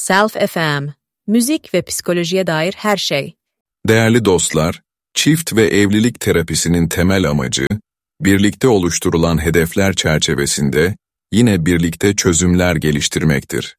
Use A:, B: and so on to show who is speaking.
A: Self FM, müzik ve psikolojiye dair her şey.
B: Değerli dostlar, çift ve evlilik terapisinin temel amacı, birlikte oluşturulan hedefler çerçevesinde yine birlikte çözümler geliştirmektir.